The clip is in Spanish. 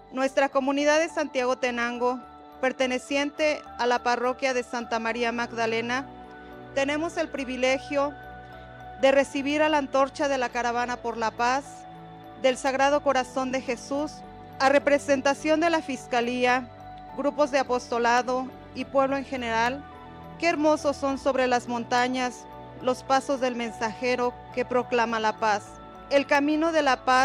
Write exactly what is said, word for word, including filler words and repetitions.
Nuestra comunidad de Santiago Tenango, perteneciente a la parroquia de Santa María Magdalena, tenemos el privilegio de recibir a la antorcha de la Caravana por la Paz del Sagrado Corazón de Jesús, a representación de la Fiscalía, grupos de apostolado y pueblo en general. Qué hermosos son sobre las montañas los pasos del mensajero que proclama la paz. El camino de la paz